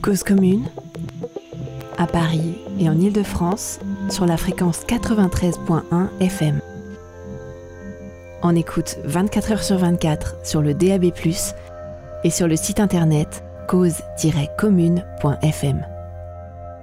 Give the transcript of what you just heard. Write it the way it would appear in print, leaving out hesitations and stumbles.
Cause commune, à Paris et en Île-de-France, sur la fréquence 93.1 FM. En écoute 24 heures sur 24 sur le DAB+, et sur le site internet cause-commune.fm.